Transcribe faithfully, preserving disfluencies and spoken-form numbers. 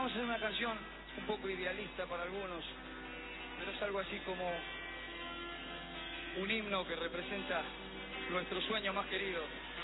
Vamos a hacer una canción un poco idealista para algunos, pero es algo así como un himno que representa nuestro sueño más querido.